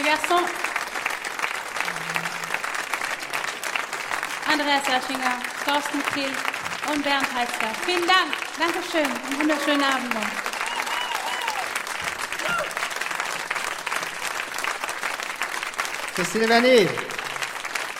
les garçons. Andreas Laschinger, Thorsten Kriel und Bernd Heitzler. Vielen Dank. Dankeschön. Einen wunderschönen Abend noch. Christine Vernier.